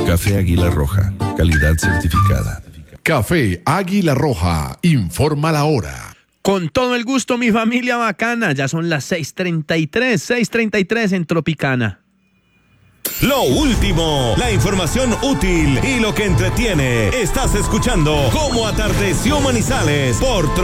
Café Águila Roja, calidad certificada. Café Águila Roja, informa la hora. Con todo el gusto, mi familia bacana. Ya son las 6:33 en Tropicana. Lo último, la información útil y lo que entretiene. Estás escuchando Cómo Atardeció Manizales por